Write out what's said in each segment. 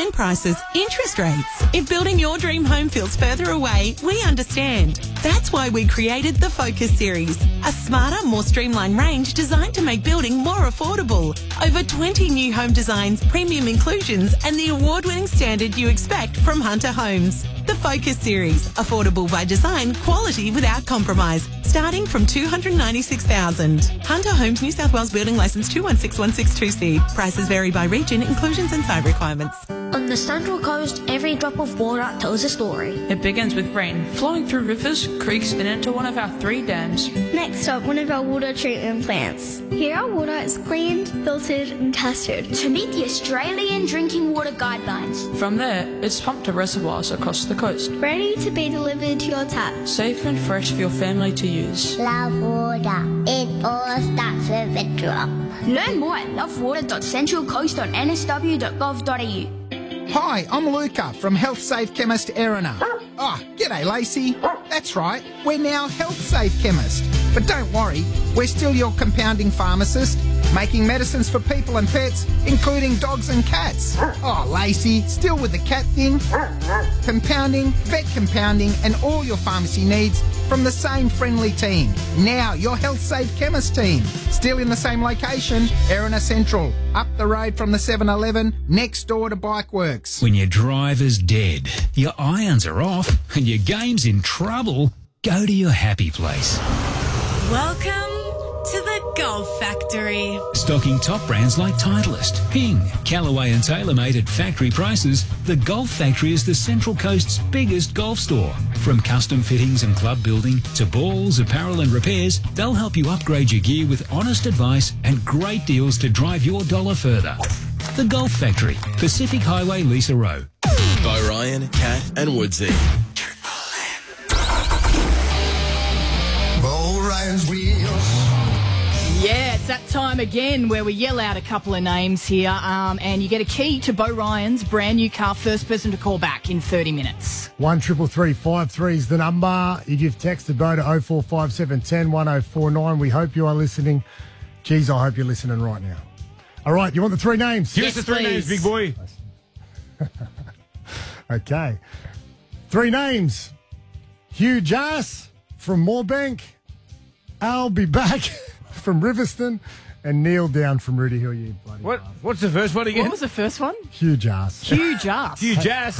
land prices, interest rates. If building your dream home feels further away, we understand. That's why we created the Focus series, a smarter, more streamlined range designed to make building more affordable. Over 20 new home designs, premium inclusions, and the award-winning standard you expect from Hunter Homes. The Focus series, affordable by design, quality without compromise, starting from $296,000. Hunter Homes New South Wales Building Licence 216162C. Prices vary by region, inclusions and site requirements. On the Central Coast, every drop of water tells a story. It begins with rain flowing through rivers, creeks and into one of our 3 dams. Next stop, one of our water treatment plants. Here our water is cleaned, filtered and tested to meet the Australian Drinking Water Guidelines. From there, it's pumped to reservoirs across the coast. Ready to be delivered to your tap. Safe and fresh for your family to use. Love water. It all starts with a drop. Learn more at lovewater.centralcoast.nsw.gov.au. Hi, I'm Luca from Health Safe Chemist Erina. Oh, g'day Lacey. That's right, we're now Health Safe Chemist. But don't worry, we're still your compounding pharmacist, making medicines for people and pets, including dogs and cats. Oh, Lacey, still with the cat thing? Compounding, vet compounding, and all your pharmacy needs from the same friendly team. Now, your Health Safe Chemist team. Still in the same location, Erina Central. Up the road from the 7-Eleven, next door to Bikeworks. When your driver's dead, your irons are off, and your game's in trouble, go to your happy place. Welcome to the Golf Factory. Stocking top brands like Titleist, Ping, Callaway and TaylorMade at factory prices, the Golf Factory is the Central Coast's biggest golf store. From custom fittings and club building to balls, apparel and repairs, they'll help you upgrade your gear with honest advice and great deals to drive your dollar further. The Golf Factory, Pacific Highway, Lisa Rowe. By Ryan, Kat and Woodsy. Bo Ryan's wheels. Yeah, it's that time again where we yell out a couple of names here and you get a key to Bo Ryan's brand new car. First person to call back in 30 minutes. 133353 is the number. If you've texted Bo to 045710 1049, we hope you are listening. Geez, I hope you're listening right now. All right, you want the 3 names? Give us the 3 names, big boy. Okay. 3 names. Hugh Jas from Moorebank. I'll be back from Riverstone, and Neil Down from Rudy Hill. You bloody What's the first one again? What was the first one? Hugh Jas. Hugh Jas. Hugh Jas.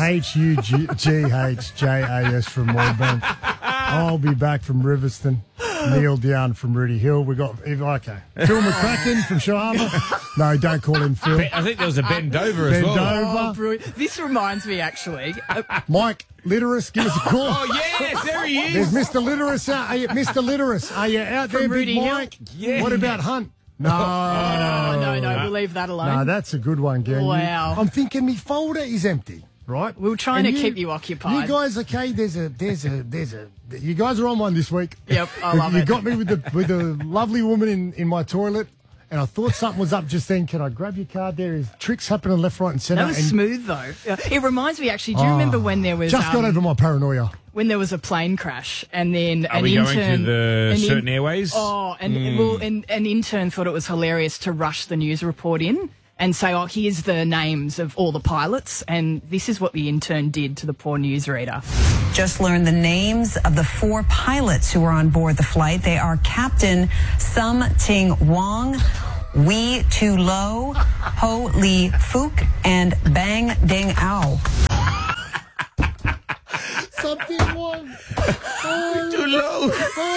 HUGHJAS from Moorebank. I'll be back from Riverstone. Neil Down from Rudy Hill. We got okay. Phil McCracken from Shawama. No, don't call him Phil. I think there was a Ben Dover as well. Oh, brilliant. This reminds me actually. Mike Litteris, give us a call. Oh yes, there he is. There's Mr. Litteris. Mr. Litteris, are you out from there, Rudy Big Mike? Hill? Yeah. What about Hunt? No. No, we'll leave that alone. No, that's a good one, gang. Wow. I'm thinking my folder is empty. Right, we were trying to keep you occupied. You guys, okay? There's a. You guys are on one this week. Yep, I love it. You got me with the lovely woman in my toilet, and I thought something was up just then. Can I grab your card? There is tricks happening left, right, and centre. That was smooth though. It reminds me actually. Do you remember when there was just got over my paranoia? When there was a plane crash, and then an intern going to the certain airways. Oh, and an intern thought it was hilarious to rush the news report in and say, oh, here's the names of all the pilots. And this is what the intern did to the poor newsreader. Just learned the names of the 4 pilots who were on board the flight. They are Captain Sum Ting Wong, Wee Tu Lo, Ho Lee Fook, and Bang Ding Ao. Something Wong. Too low.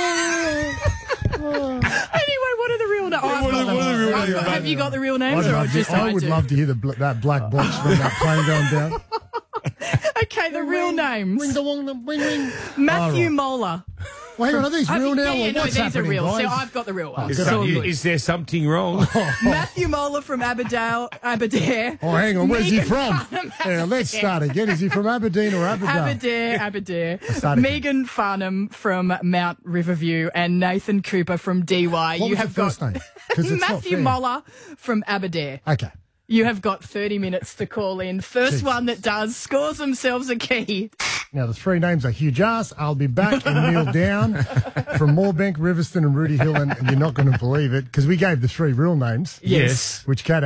Anyway, what are the real names? Have you got the real names? I would love to hear that black box from that plane going down. Okay, the real names. Ring the wong, ring, ring. Matthew Moeller. Wait, are these real now? Yeah, no, these are real. Guys? So I've got the real ones. Is there something wrong? Matthew Moeller from Aberdare. Oh, hang on. Where's he from? Yeah, let's start again. Is he from Aberdeen or Aberdare? Aberdare. Megan Farnham from Mount Riverview and Nathan Cooper from DY. What was the first name? Matthew Moeller from Aberdare. Okay. You have got 30 minutes to call in. First one that does scores themselves a key. Now, the 3 names are Hugh Jas, I'll be back, and Neil Down from Moorebank, Riverstone, and Rudy Hill. And you're not going to believe it because we gave the 3 real names. Yes. Which Kat had.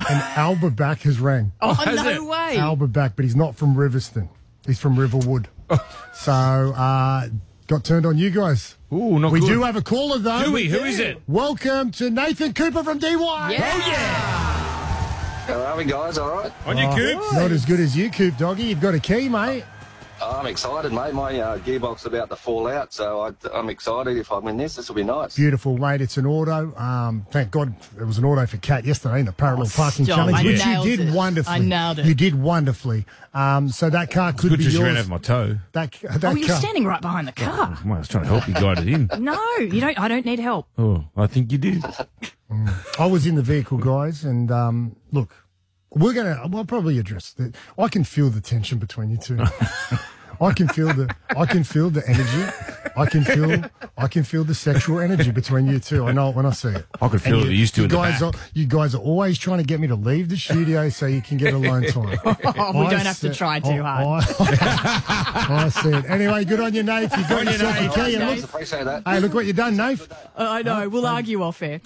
And Alba Back has rang. Oh, no way. Alba Back, but he's not from Riverston. He's from Riverwood. So, got turned on you guys. Ooh, not we good. do have a caller, though. Do we? Who is it? Welcome to Nathan Cooper from DY. Yeah. Oh, yeah. How are we, guys? All right? On your Coops? Not as good as you, Coop Doggy. You've got a key, mate. I'm excited, mate. My gearbox is about to fall out, so I'm excited. If I win this will be nice. Beautiful, mate. It's an auto. Thank God it was an auto for Kat yesterday in the parallel parking challenge, which you did wonderfully. I nailed it. You did wonderfully. So that car could Good be because you ran yours. over my toe. That you're car. standing right behind the car. Well, I was trying to help you guide it in. No, you don't. I don't need help. Oh, I think you did. I was in the vehicle, guys, and look, we'll probably address that. I can feel the tension between you two. I can feel the energy. I can feel the sexual energy between you two. I know it when I see it. I could feel it used to in the back. You guys are always trying to get me to leave the studio so you can get alone time. We don't have to try too hard. I see it. Anyway, good on you, Nath. You got yourself a key. And look, Appreciate that. hey, look what you've done, Nath. I know. We'll argue off air.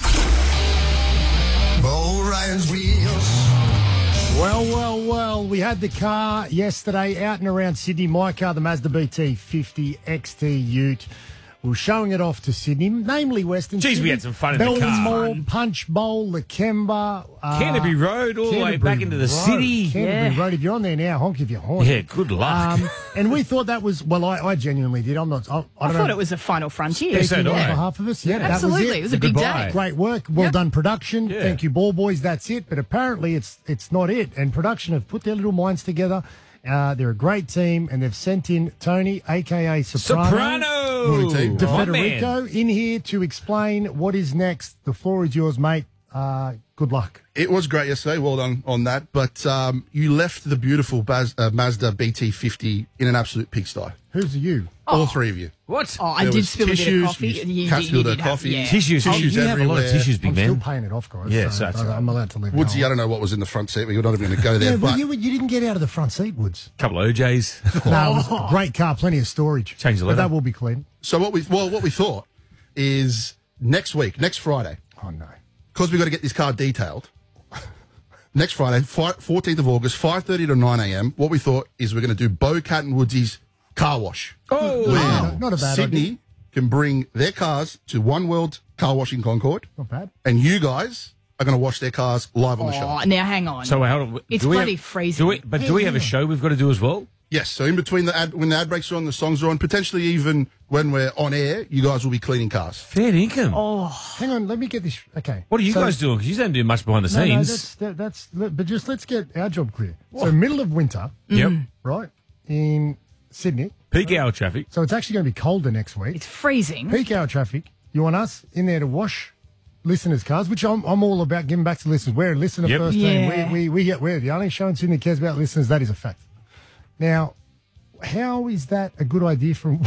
Bo Ryan's Wheels. Well, we had the car yesterday out and around Sydney. My car, the Mazda BT50 XT Ute. We were showing it off to Sydney, namely Western Jeez, Sydney. we had some fun in the car. Belmore, Punch Bowl, Lakemba. Canterbury Road, all the way back into the city. Canterbury Road. If you're on there now, honk if you're horny. Yeah, good luck. And we thought that was, well, I genuinely did. I'm not. I thought it was a final frontier. Speaking on behalf of us, yeah, absolutely. That was it. It was a big day. Great work. Well done, production. Yeah. Thank you, ball boys. That's it. But apparently, it's not it. And production have put their little minds together. They're a great team, and they've sent in Tony, a.k.a. Soprano! De Federico, in here to explain what is next. The floor is yours, mate. Good luck. It was great yesterday. Well done on that. But you left the beautiful Mazda BT50 in an absolute pigsty. Who's you? All three of you. What? Oh, I There did was spill a bit of tissues, coffee. Kat spilled her did have- coffee. yeah. Tissues you have a lot of everywhere. tissues, I'm still paying it off, guys. Yeah, so so that's I'm allowed to leave. Woodsy, I don't know what was in the front seat. We're not even going to go there. Yeah, but well, you didn't get out of the front seat, Woods. Couple of OJs. No, it was a great car, plenty of storage. Change the But leather. that will be clean. So what we thought is next Friday, Oh, no. because we've got to get this car detailed. Next Friday, 14th of August, 5:30 to 9 a.m. What we thought is we're going to do Bo, Cat and Woodsy's car wash. Oh, Where not a bad Sydney idea. can bring their cars to One World Car Washing Concord, Not bad. and you guys are going to wash their cars live on the show. Oh, now hang on. So hold on. It's do we bloody have, freezing. Do we have a show we've got to do as well? Yes, so in between when the ad breaks are on, the songs are on, potentially even when we're on air, you guys will be cleaning cars. Fair income. Oh, Hang on, let me get this. Okay. What are you So- guys doing? Because you don't do much behind the No, scenes. that's. But just let's get our job clear. So middle of winter, Yep. right, in Sydney. Peak hour traffic. So it's actually going to be colder next week. it's freezing. Peak hour traffic. You want us in there to wash listeners' cars, which I'm all about giving back to listeners. We're a listener Yep. first Yeah. team. We're the only show in Sydney that cares about listeners. That is a fact. Now, how is that a good idea from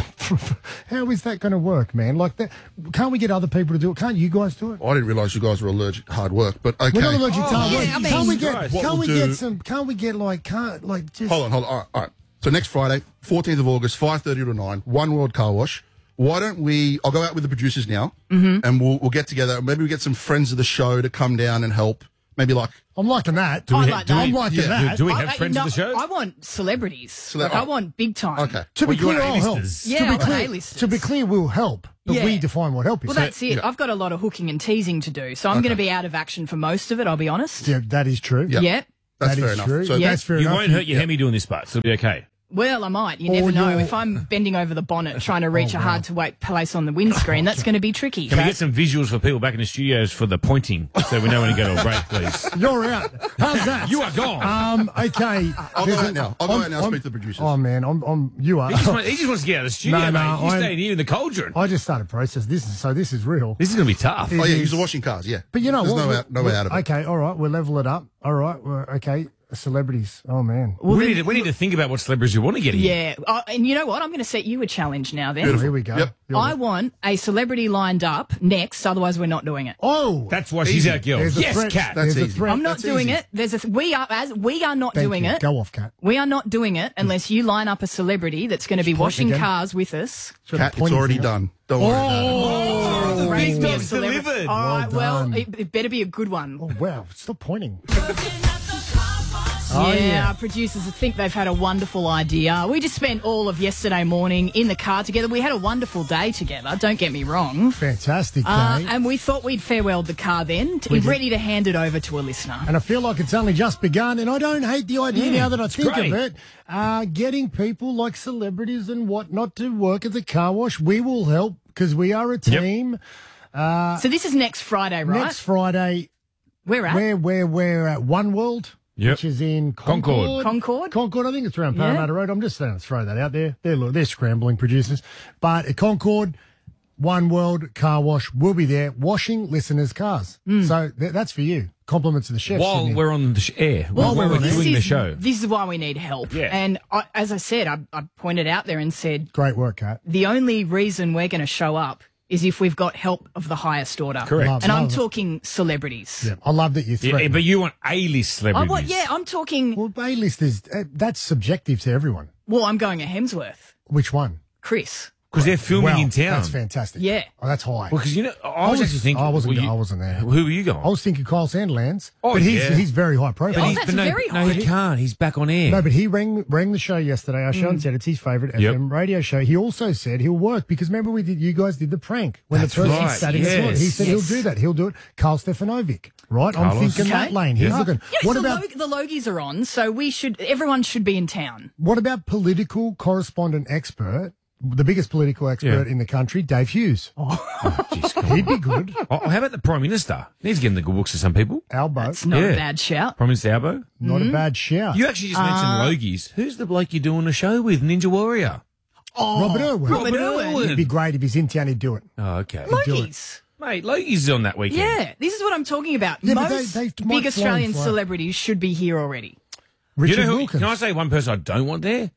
how is that going to work, man? Like that, can't we get other people to do it? Can't you guys do it? I didn't realise you guys were allergic to hard work, but okay. We're not allergic to hard work. yeah, I mean- Can't we get? What Can't we'll we do- get some? Can't we get just? Hold on. All right. So next Friday, 14th of August, 5:30 to 9, One World Car Wash. Why don't I'll go out with the producers now, and we'll get together. Maybe we get some friends of the show to come down and help. Maybe like I'm liking that. I like that. I'm liking that. Do we have friends of the show? I want celebrities. Celeb- I want big time. okay. To be Well, you want clear, I'll help. A-listers. Yeah, to I be want clear, A-listers. to be clear, we'll help, but Yeah. we define what help is. Well, that's it. yeah. I've got a lot of hooking and teasing to do, so I'm going to be out of action for most of it, I'll be honest. Yeah, that is true. Yeah. Yep. That's That fair is enough. true. So Yeah. That's fair You enough. won't hurt your hemi doing this part, so it'll be okay. Well, I might. You Or never know. you're- If I'm bending over the bonnet trying to reach a hard-to-wait place on the windscreen, that's going to be tricky. Can we get some visuals for people back in the studios for the pointing so we know when to go to a break, please? You're out. How's that? You are gone. Okay. I'll go out now. I'll go out now and speak to the producers. Oh man, you are. He just wants to get out of the studio, No, mate. You I'm- stayed here in the cauldron. I just started process. This is real. This is going to be tough. Oh, yeah, is- you're washing cars, yeah. But you know There's what? no way out of it. Okay, all right, we'll level it up. All right, okay. celebrities. Oh, man. Well, we need to think about what celebrities you want to get here. Yeah. And you know what? I'm going to set you a challenge now then. Here we go. Yep. I want a celebrity lined up next, otherwise we're not doing it. Oh, That's why she's our girl. There's a Yes, threat. Kat. There's a easy. threat. I'm not That's doing easy. it. We are not Thank doing you. it. Go off, Kat. We are not doing it unless you line up a celebrity that's going to be point washing again. cars with us. Kat, it's already done. Don't worry about Oh, Raise me a dog's celebrity. delivered. All right, Well well, done. it better be a good one. Oh, wow. Stop pointing. Our producers think they've had a wonderful idea. We just spent all of yesterday morning in the car together. We had a wonderful day together, don't get me wrong. Fantastic day. And we thought we'd farewell the car then, We did. ready to hand it over to a listener. And I feel like it's only just begun, and I don't hate the idea now that I think great. of it. Getting people like celebrities and whatnot to work at the car wash, we will help because we are a team. So this is next Friday, right? Next Friday, Where at? we're at One World, Yep. which is in Concord. Concord? I think it's around Parramatta Road. I'm just going to throw that out there. They're scrambling producers. But at Concord, One World Car Wash will be there washing listeners' cars. So that's for you. Compliments to the chefs. While Sydney. we're on the air, while we're this doing the is- show. This is why we need help. Yeah. And as I said, I pointed out there and said, Great work, Kat. the only reason we're going to show up is if we've got help of the highest order. Correct. And I'm Love it. talking celebrities. Yeah, I love that you Yeah, threatened. but you want A-list celebrities. I'm talking. Well, A-list is that's subjective to everyone. Well, I'm going at Hemsworth. Which one? Chris. Because they're filming Well, in town. That's fantastic. Yeah. Oh, that's high. Well, because, you know, I was actually thinking... I wasn't well, there. Who were you going? I was thinking Kyle Sandilands. Oh, but yeah. he's very high profile. Oh, that's very no, he high. can't. He's back on air. No, but he rang the show yesterday. Our show and said it's his favourite Yep. FM radio show. He also said he'll work because remember you guys did the prank when That's the person right, sat in the yes. slot. He said Yes. he'll do that. He'll do it. Carl Stefanovic, right? I'm Carlos. thinking that lane. He's looking. Yes, What the, about the Logies are on, so everyone should be in town. what about political correspondent expert? The biggest political expert in the country, Dave Hughes. Jeez, He'd be good. oh, how about the Prime Minister? He's getting the good books to some people. Albo, It's not Yeah. a bad shout. Prime Minister Albo. not a bad shout. You actually just mentioned Logies. Who's the bloke you're doing a show with? Ninja Warrior. Robert Irwin. Robert Irwin. It'd be great if he's in town. He'd do it. Oh, okay. Logies. Mate, Logies is on that weekend. Yeah, this is what I'm talking about. Yeah, but Most they big might Australian fly. celebrities should be here already. You Richard know who? Wilkins. Can I say one person I don't want there?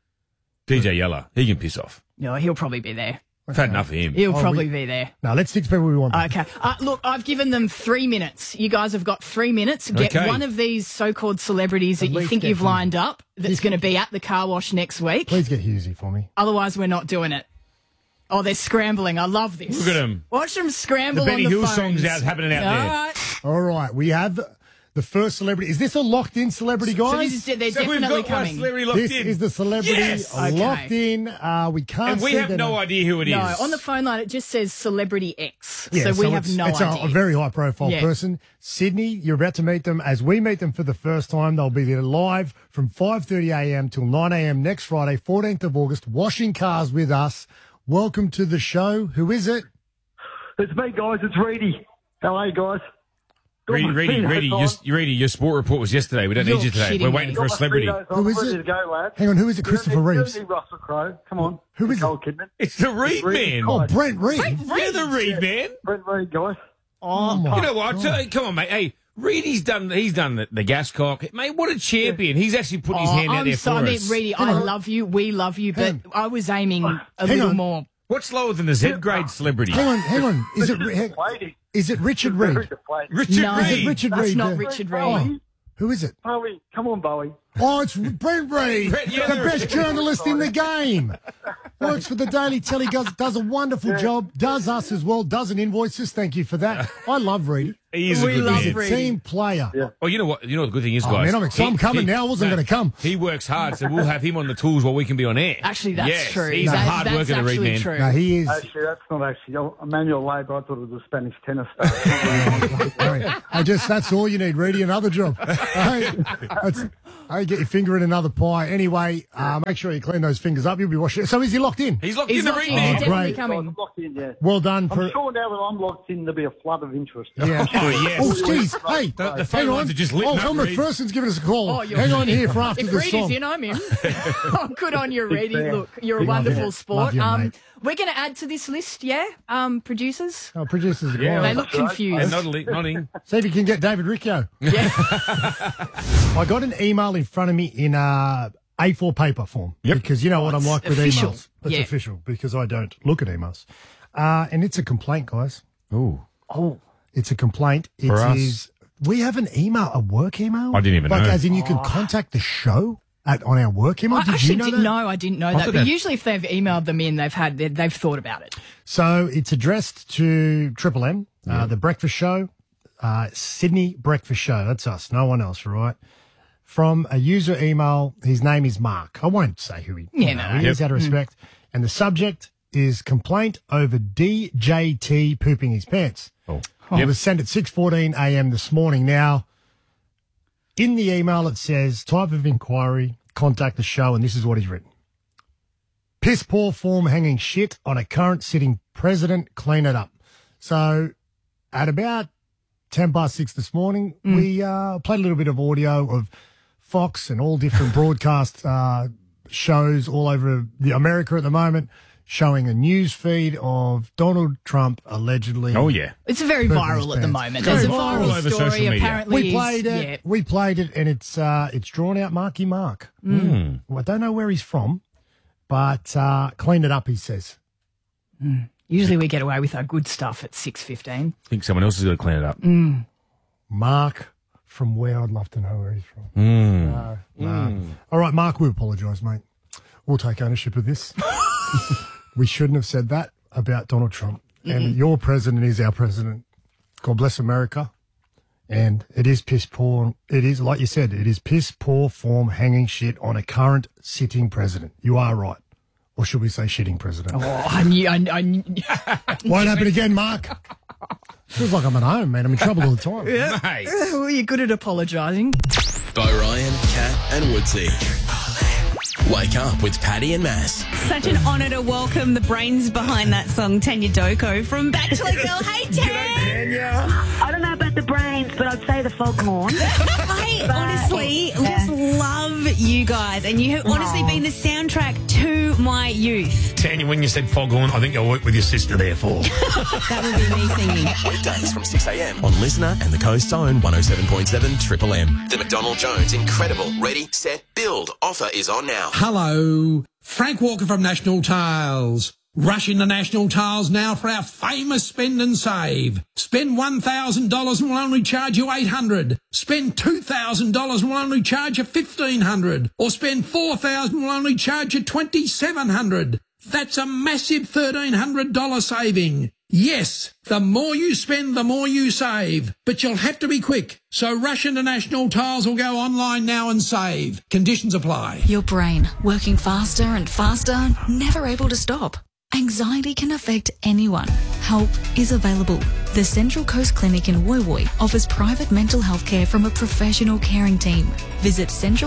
DJ Yeller. He can piss off. No, he'll probably be there. I've had enough of him. He'll probably be there. No, let's fix people we want. Okay. Look, I've given them 3 minutes. You guys have got 3 minutes. Get Okay. one of these so-called celebrities that you least think get you've Hugh. lined up that's going to be at the car wash next week. Please get Hughesy for me. Otherwise, we're not doing it. Oh, they're scrambling. I love this. Look at 'em. Watch them scramble The Benny on the Hill phones. song's out happening out All there. right. All right, we have the first celebrity. Is this a locked-in celebrity, So guys? they're So we've definitely got one coming. celebrity locked This in. is the celebrity Yes! Okay. locked in. We can't. And we see have their no name. idea who it is. No, on the phone line it just says Celebrity X. Yeah, so we have it's, no it's idea. a very high-profile Yeah. person. Sydney, you're about to meet them as we meet them for the first time. They'll be there live from 5:30 a.m. till 9 a.m. next Friday, 14th of August, washing cars with us. Welcome to the show. Who is it? It's me, guys. It's Reedy. How are you, guys? Reedy, your sport report was yesterday. We don't need you today. We're waiting for a celebrity. Who is ready it? to go, lads. Hang on, who is it? Christopher Reeves. Russell Crowe. Come on. Who is it? Nicole Kidman. It's the Reed man. Oh, Brent Reed. You're the Reed man. Brent Reed, guys. Oh, my You know what? Come on, mate. Hey, Reed, he's done the gas cock. Mate, what a champion. He's actually put his hand out there for us. Reedy, I love you. We love you, but I was aiming a Hang little on. more. What's lower than the Z-grade celebrity? Hang on. Is it Richard Reed? Richard No, Reed. Is it Richard that's Reed? not Richard Reed. Oh, who is it? Bowie. Come on, Bowie. Oh, it's Brent Reed, the best journalist in the game. Works for the Daily Telly, does a wonderful job, does us as well, doesn't invoice us. Thank you for that. I love Reed. He is a good love man. He's a Reed. team player. Oh, you know what? You know what the good thing is, Oh, guys. man, I'm coming now. I wasn't gonna come. He works hard, so we'll have him on the tools while we can be on air. Actually, that's yes, true. He's a hard That's worker, the Reed actually man. true. No, he is. Actually, that's not actually manual labour. I thought it was a Spanish tennis star. That's all you need, Reedy, another job. Hey, get your finger in another pie. Anyway, make sure you clean those fingers up. You'll be washing. So is he locked in? He's locked He's in, the locked Reed in. man. He's definitely Great. coming. I'm locked in, yeah. Well done. I'm sure now that I'm locked in, there'll be a flood of interest. Yeah. Oh, yes. Oh, jeez. Hey, The phone hang on. lines are just lit Oh, up, Elmer Reed. Furson's giving us a call. Oh, you're hang on here for after If the Reedy's song. in, I'm in. Oh, good on you, Reedy. fan. Look, you're a Big love wonderful you. sport. Love you, mate. We're going to add to this list, yeah? Producers? Oh, producers. Yeah. They look And confused. nodding. See if you can get David Riccio. Yeah. I got an email in in front of me in a A4 paper form. Yep. Because you know what I'm like with official. emails. It's Yeah. official because I don't look at emails. And it's a complaint, guys. Ooh. Oh. It's a complaint. It For us? is. We have an email, a work email. I didn't even know. As in you can contact the show on our work email. I Did actually you know didn't that? know. I didn't know that. But usually, if they've emailed them in, they've thought about it. So it's addressed to Triple M, the breakfast show, Sydney Breakfast Show. That's us, no one else, right? From a user email, his name is Mark. I won't say who he is out of respect. And the subject is complaint over DJT pooping his pants. Oh. It was sent at 6:14 a.m. this morning. Now, in the email, it says, type of inquiry, contact the show, and this is what he's written. Piss poor form hanging shit on a current sitting president, clean it up. So at about 6:10 this morning, we played a little bit of audio of Fox and all different broadcast shows all over America at the moment, showing a news feed of Donald Trump allegedly. Oh, yeah. It's very pooping viral his at the pants. moment. Very There's a viral. viral All over story. social media. Apparently, We played it. Yeah. We played it, and it's drawn out Marky Mark. Well, I don't know where he's from, but clean it up, he says. Usually, we get away with our good stuff at 6:15. I think someone else is going to clean it up. Mark, from where? I'd love to know where he's from. No. All right, Mark, we apologise, mate. We'll take ownership of this. We shouldn't have said that about Donald Trump. And your president is our president. God bless America. And it is piss poor. It is, like you said, it is piss poor form hanging shit on a current sitting president. You are right. Or should we say shitting president? Oh, I knew. Won't happen again, Mark. Feels like I'm at home, man. I'm in trouble all the time. Mate. Well, you're good at apologising. By Ryan, Kat, and Woodsy. Wake up with Paddy and Mass. Such an honour to welcome the brains behind that song, Tanya Doko from Bachelor Girl. Hey, Tanya! I don't know about the brains, but I'd say the foghorn. I honestly just love you guys, and you have honestly been the soundtrack to my youth. Tanya, when you said foghorn, I think I'll work with your sister therefore. That would be me singing. Weekdays from 6 a.m. on Listener and the Coast's own 107.7 Triple M. The McDonald Jones Incredible Ready, Set, Build offer is on now. Hello, Frank Walker from National Tiles. Rush into National Tiles now for our famous spend and save. Spend $1,000 and we'll only charge you $800. Spend $2,000 and we'll only charge you $1,500. Or spend $4,000 and we'll only charge you $2,700. That's a massive $1,300 saving. Yes, the more you spend, the more you save. But you'll have to be quick. So rush into National Tiles or go online now and save. Conditions apply. Your brain working faster and faster, never able to stop. Anxiety can affect anyone. Help is available. The Central Coast Clinic in Woy Woy offers private mental health care from a professional caring team. Visit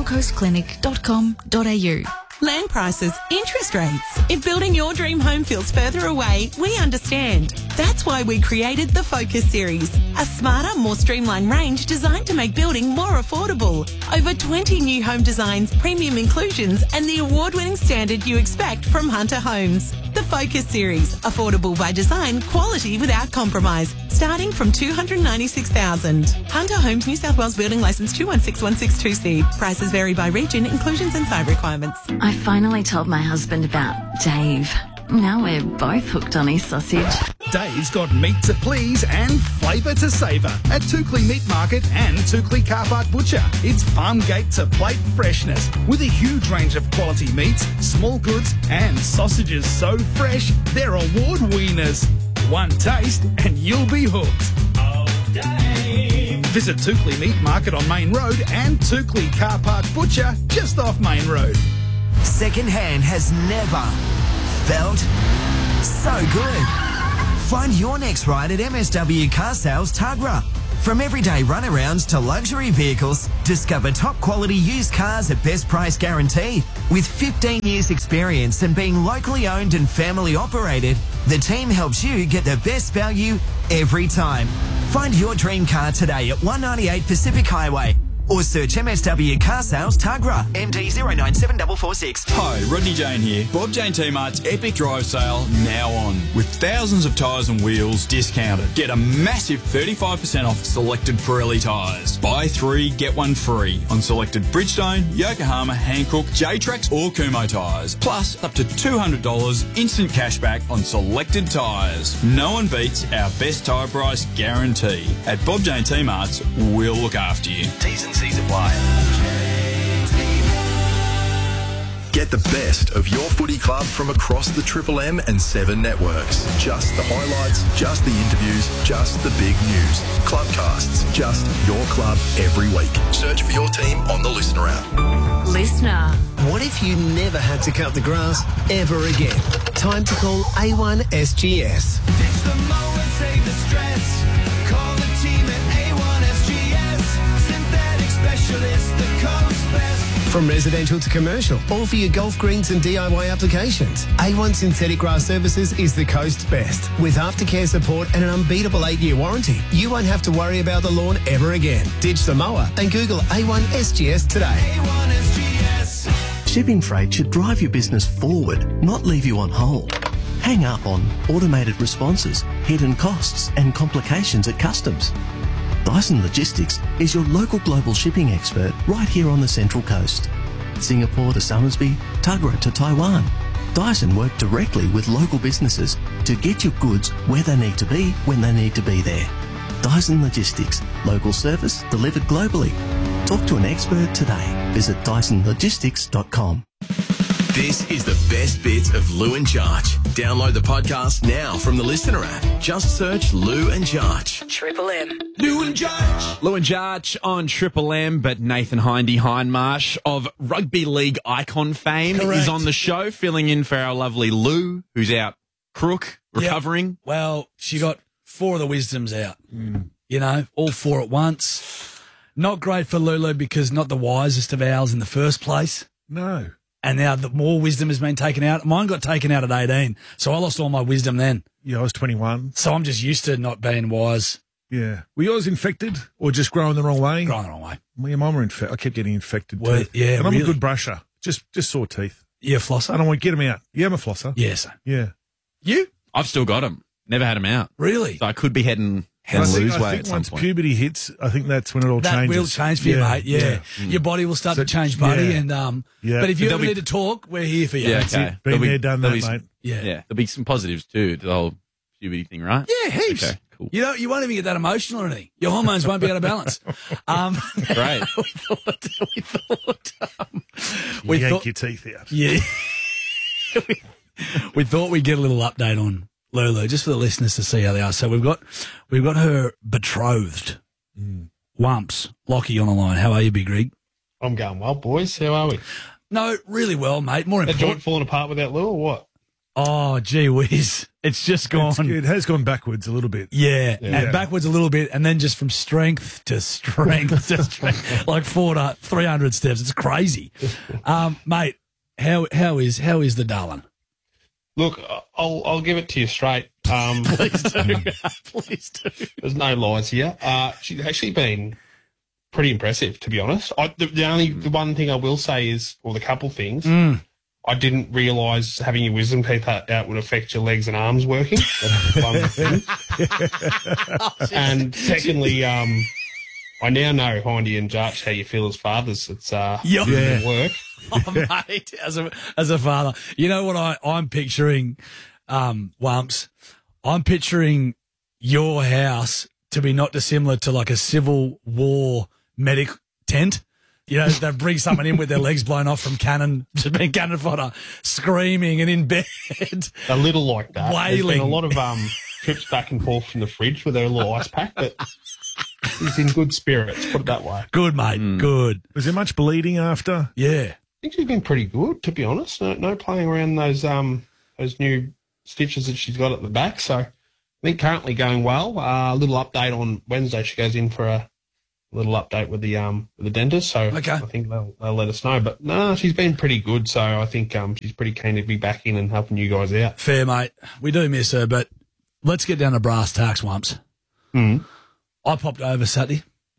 centralcoastclinic.com.au. Land prices, interest rates. If building your dream home feels further away, we understand. That's why we created the Focus Series, a smarter, more streamlined range designed to make building more affordable. Over 20 new home designs, premium inclusions, and the award-winning standard you expect from Hunter Homes. The Focus Series, affordable by design, quality without compromise, starting from $296,000. Hunter Homes, New South Wales Building Licence 216162C. Prices vary by region, inclusions and site requirements. I finally told my husband about Dave. Now we're both hooked on his sausage. Dave's got meat to please and flavour to savour at Toukley Meat Market and Toukley Car Park Butcher. It's farm gate to plate freshness with a huge range of quality meats, small goods and sausages so fresh they're award winners. One taste and you'll be hooked. Oh, Dave. Visit Toukley Meat Market on Main Road and Toukley Car Park Butcher just off Main Road. Secondhand has never felt so good. Find your next ride at MSW Car Sales Tuggerah. From everyday runarounds to luxury vehicles, discover top quality used cars at best price guaranteed. With 15 years experience and being locally owned and family operated, the team helps you get the best value every time. Find your dream car today at 198 Pacific Highway. or search MSW Car Sales Tuggerah, MD 097446. Hi, Rodney Jane here. Bob Jane T-Mart's Epic Drive Sale now on, with thousands of tyres and wheels discounted. Get a massive 35% off selected Pirelli tyres. Buy 3, get 1 free on selected Bridgestone, Yokohama, Hankook, J-Trax or Kumho tyres. Plus up to $200 instant cashback on selected tyres. No one beats our best tyre price guarantee. At Bob Jane T-Mart's, we'll look after you. T's and C's apply. Get the best of your footy club from across the Triple M and 7 networks. Just the highlights, just the interviews, just the big news. Clubcasts, just your club every week. Search for your team on the Listener app. Listener. What if you never had to cut the grass ever again? Time to call A1 SGS. Ditch the mower, save the stress. Call the team at A1 SGS. Synthetic specialist, the coast best. From residential to commercial, all for your golf greens and DIY applications. A1 Synthetic Grass Services is the coast's best. With aftercare support and an unbeatable 8-year warranty, you won't have to worry about the lawn ever again. Ditch the mower and Google A1 SGS today. A1 SGS. Shipping freight should drive your business forward, not leave you on hold. Hang up on automated responses, hidden costs and complications at customs. Dyson Logistics is your local global shipping expert right here on the Central Coast. Singapore to Somersby, Tuggerah to Taiwan. Dyson work directly with local businesses to get your goods where they need to be when they need to be there. Dyson Logistics, local service delivered globally. Talk to an expert today. Visit dysonlogistics.com. This is the best bits of Lou and Jarch. Download the podcast now from the Listener app. Just search Lou and Jarch. Triple M. Lou and Jarch. Lou and Jarch on Triple M, but Nathan Hindmarsh of rugby league icon fame is on the show, filling in for our lovely Lou, who's out crook, recovering. Yep. Well, she got 4 of the wisdoms out. You know, all 4 at once. Not great for Lulu because not the wisest of owls in the first place. No. And now the more wisdom has been taken out. Mine got taken out at 18, so I lost all my wisdom then. Yeah, I was 21. So I'm just used to not being wise. Yeah. Were yours infected or just growing the wrong way? Growing the wrong way. Well, your mum were infected. I kept getting infected Well, too. yeah, and I'm really? a good brusher. Just sore teeth. You a flosser? I don't want to get them out. Yeah, I'm a flosser. Yes. Yeah. You? I've still got them. Never had them out. Really? So I could be heading I lose think weight at some once point. puberty hits, I think that's when it all changes. That will change for you, mate. Yeah. Your body will start to change, buddy. yeah. And Yeah. But if you But ever need to talk, we're here for you. Yeah, That's okay. it. Been there, done that, there'll be mate. Yeah. There'll be some positives too to the whole puberty thing, right? Yeah, heaps. Okay, cool. You know, you won't even get that emotional or anything. Your hormones won't be out of balance. Great. We yank thought- your teeth out. Yeah. we thought we'd get a little update on Lulu, just for the listeners to see how they are. So we've got her betrothed, Wumps, Lockie on the line. How are you, Big Rig? I'm going well, boys. How are we? No, really well, mate. More That important. joint falling apart without Lou or what? Oh, gee whiz. It's just gone. It has gone backwards a little bit. Yeah, and backwards a little bit, and then just from strength to strength to strength, like 300 steps. It's crazy, mate. How is the darling? Look, I'll give it to you straight. Please do. Please do. There's no lies here. She's actually been pretty impressive, to be honest. The one thing I will say is, or the couple things, I didn't realise having your wisdom teeth out would affect your legs and arms working. That's one thing. And secondly, I now know, Hindy and Jarch, how you feel as fathers. It's Yeah. work. Oh, mate, as a father, you know what I'm picturing, Wumps? I'm picturing your house to be not dissimilar to like a Civil War medic tent. You know, they bring someone in with their legs blown off from cannon, just being cannon fodder, screaming and in bed. A little like that. There's Wailing. been a lot of trips back and forth from the fridge with her little ice pack, but he's in good spirits, put it that way. Good, mate, good. Was there much bleeding after? Yeah. I think she's been pretty good, to be honest. No playing around those new stitches that she's got at the back. So I think currently going well. A little update on Wednesday. She goes in for a little update with the dentist. So okay. I think they'll let us know. But no, she's been pretty good. So I think she's pretty keen to be back in and helping you guys out. Fair, mate. We do miss her, but let's get down to brass tacks, Wumps. I popped over Saturday.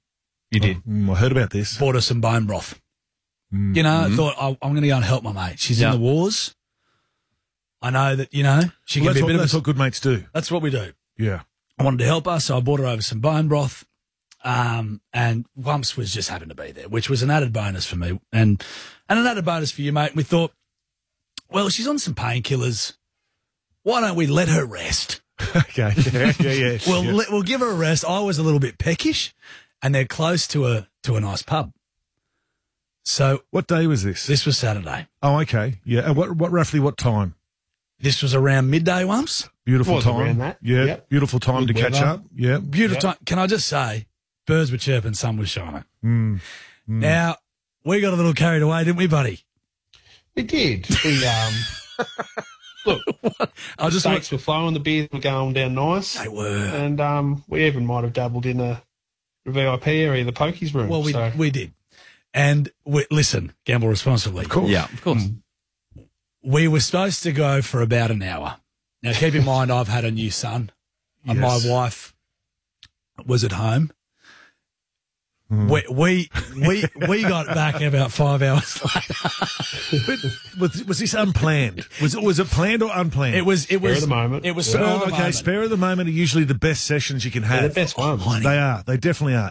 You did. I heard about this. Bought her some bone broth. You know, I thought, I'm going to go and help my mate. She's in the wars. I know that, you know, she can be a bit of That's what good mates do. That's what we do. Yeah. I wanted to help her, so I brought her over some bone broth. And Wumps was just happened to be there, which was an added bonus for me and an added bonus for you, mate. And we thought, well, she's on some painkillers. Why don't we let her rest? Okay. Yeah. We'll give her a rest. I was a little bit peckish, and they're close to a nice pub. So what day was this? This was Saturday. Oh, okay. Yeah. And what roughly what time? This was around midday, Wumps. Beautiful time. Around that. Yeah. Yep. Beautiful time Good to catch weather. up. Yeah. Beautiful time. Can I just say, birds were chirping, sun was shining. Mm. Now, we got a little carried away, didn't we, buddy? We did. We, look, I just steaks were flowing, the beers were going down nice. They were. And we even might have dabbled in the VIP area, the pokies room. Well, so. we did. And listen, gamble responsibly. Of course. Yeah, of course. We were supposed to go for about an hour. Now, keep in mind, I've had a new son, and my wife was at home. We got back about 5 hours later. Was this unplanned? Was it planned or unplanned? It was. Spur of the moment. It was spur of the moment. Spare of the moment are usually the best sessions you can have. They're the best ones. They are. They definitely are.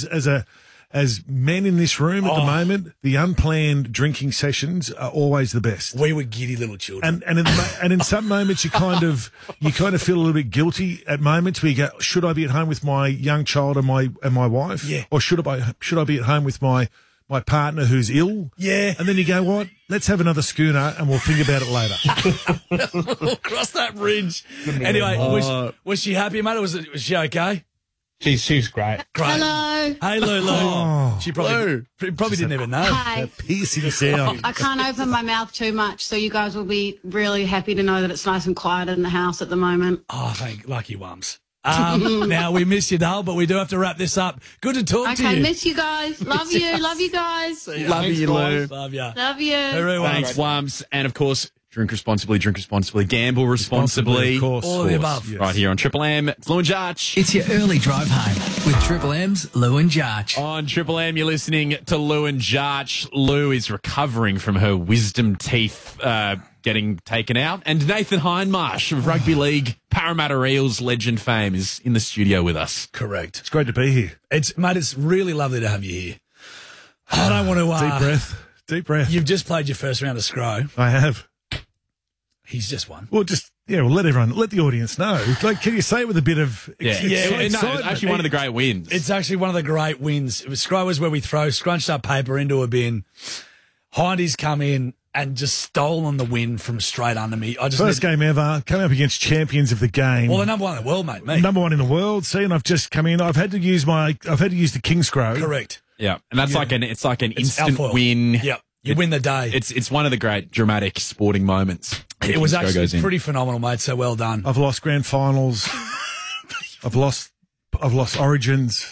As men in this room at the moment, the unplanned drinking sessions are always the best. We were giddy little children, and in some moments you kind of feel a little bit guilty at moments where you go, should I be at home with my young child and my wife? Yeah. Or should I be at home with my partner who's ill? Yeah. And then you go, what? Let's have another schooner and we'll think about it later. We'll cross that bridge. Anyway, was she happy, mate? Or was she okay? She's great. Hello. Hey, Lulu. Oh, she probably didn't even know. Hi. that piercing sound. I can't open my mouth too much, so you guys will be really happy to know that it's nice and quiet in the house at the moment. Oh, thank lucky Wumps. Now, we miss you, Dale, but we do have to wrap this up. Good to talk to you. Okay, miss you guys. Love you. Love you guys. Love you, Lou. Love you. Love you. Hooroo, Thanks, Wumps. And of course, drink responsibly, gamble responsibly. Of course. All of the above. Yes. Right here on Triple M, it's Lou and Jarch. It's your early drive home with Triple M's Lou and Jarch. On Triple M, you're listening to Lou and Jarch. Lou is recovering from her wisdom teeth getting taken out. And Nathan Hindmarsh of Rugby League Parramatta Eels legend fame is in the studio with us. Correct. It's great to be here. Mate, it's really lovely to have you here. I don't want to... Deep breath. You've just played your first round of Scro. I have. He's just won. Well, we'll let the audience know. Like, can you say it with a bit of excitement? It's actually one of the great wins. It's actually one of the great wins. Scro is where we throw scrunched up paper into a bin. Hindy's come in and just stolen the win from straight under me. First game ever, coming up against champions of the game. Well, the number one in the world, mate. Me. Number one in the world. See, and I've just come in. I've had to use the King Scro. Correct. Yeah, and that's like an instant Alfoil. win. Yep. You win the day. It's one of the great dramatic sporting moments. It was actually pretty phenomenal, mate. So well done. I've lost grand finals. I've lost Origins.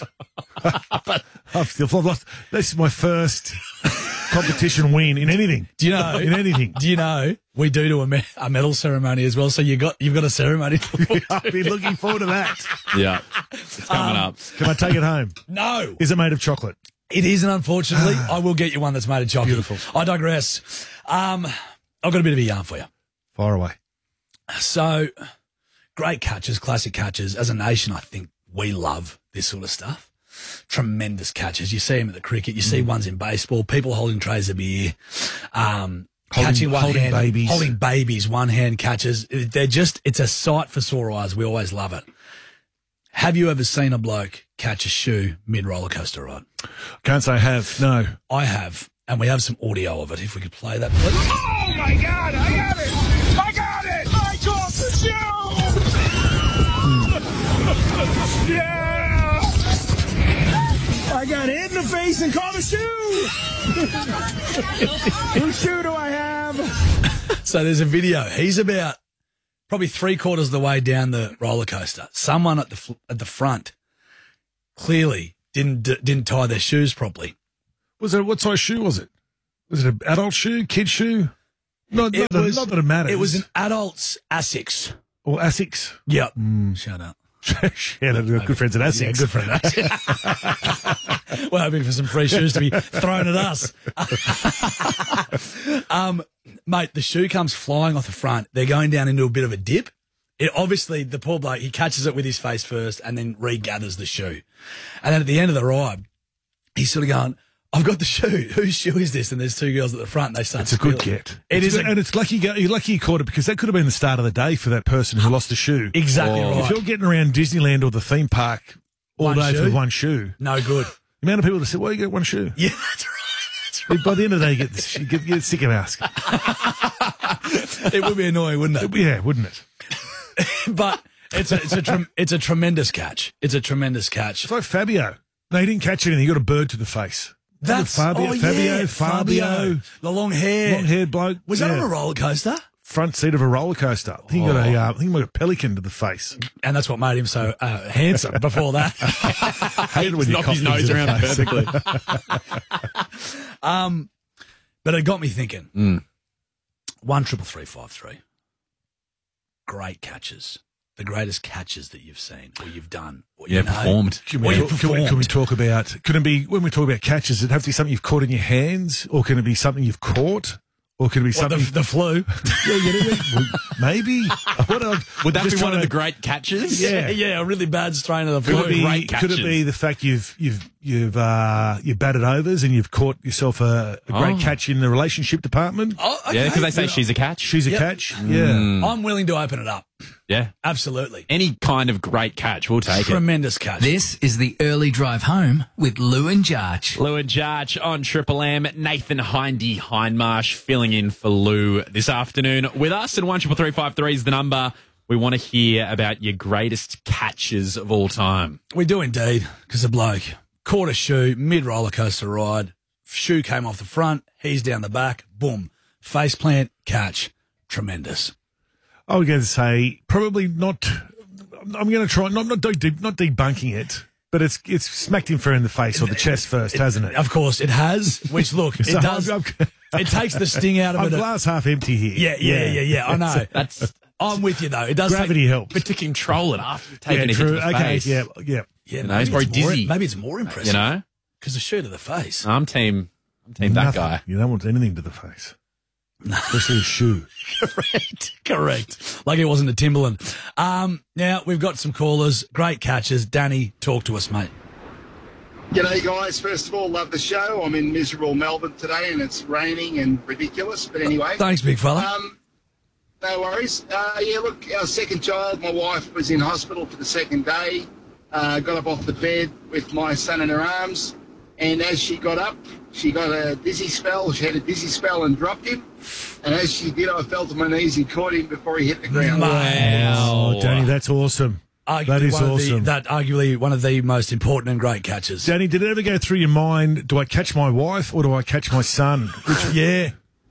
I've lost. This is my first competition win in anything. Do you know? In anything. Do you know we do a medal ceremony as well? So you've got a ceremony. I'll be looking forward to that. Yeah, it's coming up. Can I take it home? No. Is it made of chocolate? It isn't, unfortunately. I will get you one that's made of chocolate. Beautiful. I digress. I've got a bit of a yarn for you. Fire away. So, great catches, classic catches. As a nation, I think we love this sort of stuff. Tremendous catches. You see them at the cricket. You see ones in baseball. People holding trays of beer. Catching one holding hand. babies. Holding babies, one-hand catches. It's a sight for sore eyes. We always love it. Have you ever seen a bloke catch a shoe mid-roller coaster ride? Can't say I have. No. I have. And we have some audio of it. If we could play that, please. Oh my God, I got it! I got it! I caught the shoe! Yeah! I got hit in the face and caught a shoe! Whose shoe do I have? So there's a video. He's about probably 3/4 of the way down the roller coaster. Someone at the front clearly didn't tie their shoes properly. What size shoe was it? Was it an adult shoe, kid shoe? Not that it matters. It was an adult's Asics. Or Asics? Yep. Shout out. Yeah, they're good friends at Asics. Yeah, good friend. We're hoping for some free shoes to be thrown at us. Mate, the shoe comes flying off the front. They're going down into a bit of a dip. Obviously, the poor bloke, he catches it with his face first and then regathers the shoe. And then at the end of the ride, he's sort of going, I've got the shoe. Whose shoe is this? And there's two girls at the front. And they start It's a good squealing. get. And it's lucky you're lucky you caught it because that could have been the start of the day for that person who lost the shoe. Exactly right. If you're getting around Disneyland or the theme park all One day shoe? for one shoe, No good. the amount of people that say, "Well, you get one shoe." Yeah, that's right. By the end of the day, you get sick of asking. It would be annoying, wouldn't it? Yeah, wouldn't it? But it's a tremendous catch. It's a tremendous catch. It's like Fabio. No, he didn't catch anything. He got a bird to the face. That's Fabio. yeah, Fabio. the long hair, Long-haired bloke. Was that on a roller coaster? Front seat of a roller coaster. I think he got I think he got a pelican to the face. And that's what made him so handsome. Before that, Hated when you Knock his coughed nose into the around face. perfectly. But it got me thinking. 13353. Great catches. The greatest catches that you've seen or you've done. Or Yeah, you know. performed. Can we talk about? Can it be when we talk about catches? It have to be something you've caught in your hands, or can it be something you've caught, or can it be What, something the flu? maybe? Would that Just be one trying of the to- great catches? yeah, a really bad strain of the Could flu. it be? Great Could it catches. be the fact you've batted overs and you've caught yourself a great catch in the relationship department? Oh, okay. Yeah, because they say she's a catch. She's a Yep. catch. Yeah. I'm willing to open it up. Yeah. Absolutely. Any kind of great catch, we'll take it. Tremendous catch. This is the early drive home with Lou and Jarch. Lou and Jarch on Triple M. Nathan Hindmarsh filling in for Lou this afternoon with us. And 13353 is the number. We want to hear about your greatest catches of all time. We do indeed, because the bloke caught a shoe mid-roller coaster ride. Shoe came off the front. He's down the back. Boom. Face plant, catch. Tremendous. I would go to say probably not. I'm going to try not debunking it, but it's smacked him fair in the face or the chest first, hasn't it? Of course, it has. Which, look, it So does. I'm- It takes the sting out of I'm it. glass half empty here. Yeah. I know. That's I'm with you, though. It does Gravity take, helps. but to control it after you've taken Yeah, a hit true. to the Okay, face. yeah. Yeah, You know, maybe he's probably it's more- dizzy. Maybe it's more impressive. You know? Because the shoe to the face. I'm team that Nothing. guy. You don't want anything to the face, especially a shoe. Correct. Like it wasn't a Timberland. Now, we've got some callers. Great catches. Danny, talk to us, mate. G'day guys, first of all, love the show. I'm in miserable Melbourne today and it's raining and ridiculous, but anyway. Thanks, big fella. No worries. Yeah, look, our second child, my wife was in hospital for the second day, got up off the bed with my son in her arms, and as she got up, she got a dizzy spell. She had a dizzy spell and dropped him, and as she did, I fell to my knees and caught him before he hit the ground. Oh, Danny, that's awesome. That is awesome. Arguably one of the most important and great catches. Danny, did it ever go through your mind, do I catch my wife or do I catch my son? Yeah.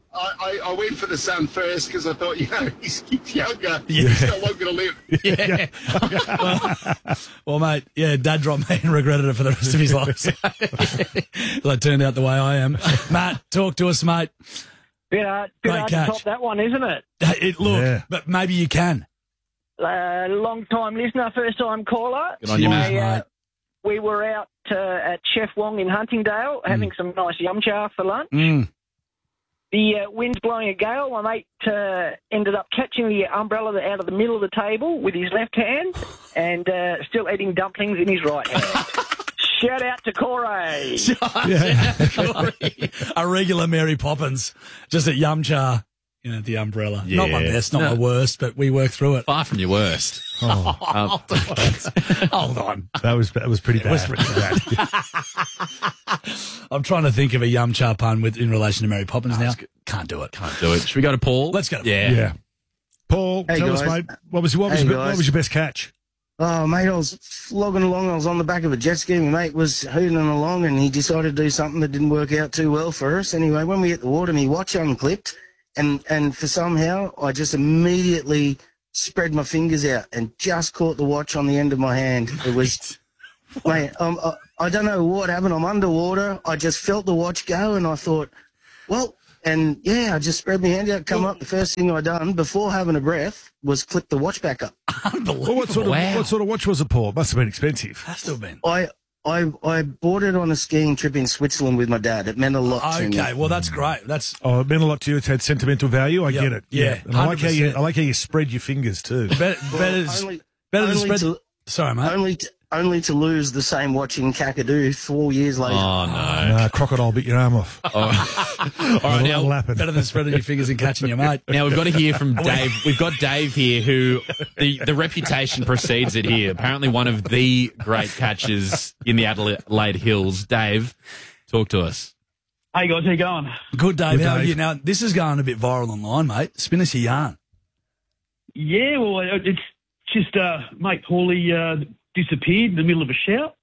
I went for the son first because I thought, he's younger. He's got longer to live. Yeah. well, mate, yeah, Dad dropped me and regretted it for the rest of his life. Well, it turned out the way I am. Matt, talk to us, mate. Bit hard to top that one, isn't it? But maybe you can. Long time listener, first time caller. Good on you, mate. We were out at Chef Wong in Huntingdale having some nice yum cha for lunch. The wind's blowing a gale. My mate ended up catching the umbrella out of the middle of the table with his left hand and still eating dumplings in his right hand. Shout out to Corey. A regular Mary Poppins, just at Yum Cha, the umbrella. Yeah. Not my best, not my worst, but we worked through it. Far from your worst. Hold on. That was pretty bad. It was pretty bad. I'm trying to think of a Yum Cha pun in relation to Mary Poppins now. Can't do it. Can't do it. Should we go to Paul? Let's go to Yeah. Paul, Hey, tell us, guys. mate, what was your best catch? Oh, mate, I was flogging along. I was on the back of a jet ski. My mate was hooting along and he decided to do something that didn't work out too well for us. Anyway, when we hit the water, my watch unclipped and for somehow I just immediately spread my fingers out and just caught the watch on the end of my hand. It was, mate, I don't know what happened. I'm underwater. I just felt the watch go and I thought, well, And yeah, I just spread my hand out, come up. The first thing I done before having a breath was clip the watch back up. Well, what sort of watch was it, Paul? Must have been expensive. Has to have been. I bought it on a skiing trip in Switzerland with my dad. It meant a lot to me. Okay, well that's great. It meant a lot to you. It had sentimental value. I get it. Yeah, and I like how you spread your fingers too. Better than spread. Sorry, mate. Only to lose the same watch in Kakadu 4 years later. Oh, no. Crocodile bit your arm off. All right, now, better than spreading your fingers and catching your mate. Now, we've got to hear from Dave. We've got Dave here, who the reputation precedes it here. Apparently one of the great catchers in the Adelaide Hills. Dave, talk to us. Hey, guys, how you going? Good, Dave. Good, How are Dave. you? Now, this is going a bit viral online, mate. Spin us your yarn. Yeah, well, it's just mate Paulie disappeared in the middle of a shout.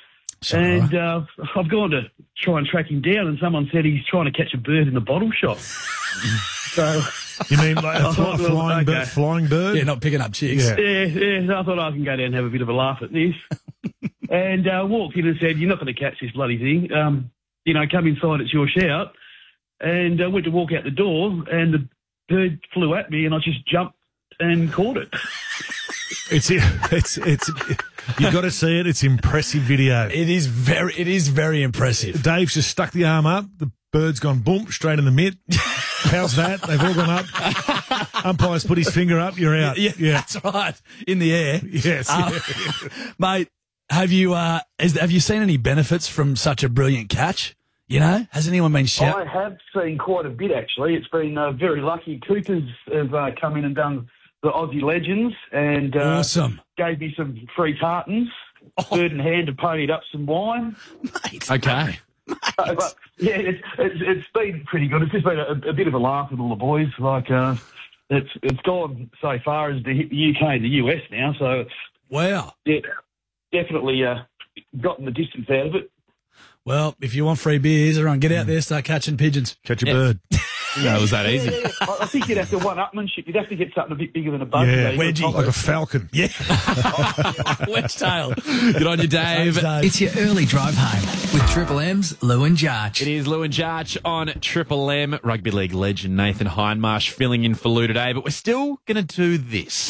And I've gone to try and track him down, and someone said he's trying to catch a bird in the bottle shop. So you mean like a flying bird? Yeah, not picking up chicks. Yeah. So I thought I can go down and have a bit of a laugh at this. And walked in and said, "You're not going to catch this bloody thing. Come inside. It's your shout." And I went to walk out the door, and the bird flew at me, and I just jumped and caught it. It's you've got to see it. It's impressive video. It is very impressive. Dave's just stuck the arm up. The bird's gone boom straight in the mitt. How's that? They've all gone up. Umpire's put his finger up. You're out. Yeah, that's right. In the air. Yes, mate. Have you seen any benefits from such a brilliant catch? You know, has anyone been shouting? I have seen quite a bit, actually. It's been very lucky. Coopers have come in and done the Aussie Legends and awesome. Gave me some free tartans, bird in hand, and ponied up some wine. Mate. Okay. But, yeah, it's been pretty good. It's just been a bit of a laugh with all the boys. Like it's gone so far as to hit the UK and the US now. So wow, yeah, definitely gotten the distance out of it. Well, if you want free beers, everyone get out there, start catching pigeons. Catch a bird. No, it was that easy. Yeah. I think you'd have to one-upmanship. You'd have to get something a bit bigger than a bug. Yeah, wedgie. like a falcon. Yeah. Wedge tail. Good on you, Dave. It's your early drive home with Triple M's Lou and Jarch. It is Lou and Jarch on Triple M. Rugby League legend Nathan Hindmarsh filling in for Lou today, but we're still going to do this.